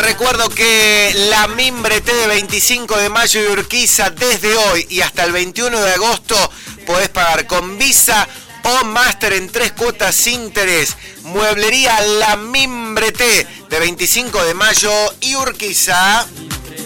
recuerdo que la Mimbrete de 25 de mayo y Urquiza, desde hoy y hasta el 21 de agosto, podés pagar con Visa o Master en 3 cuotas sin interés. Mueblería La Mimbrete de 25 de mayo y Urquiza.